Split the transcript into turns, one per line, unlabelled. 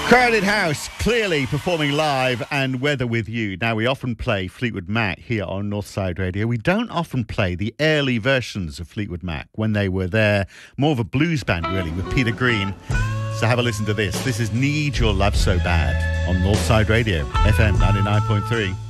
Crowded House, clearly performing live and Weather With You. Now, we often play Fleetwood Mac here on Northside Radio. We don't often play the early versions of Fleetwood Mac when they were there, more of a blues band, really, with Peter Green. So have a listen to this. This is Need Your Love So Bad on Northside Radio, FM 99.3.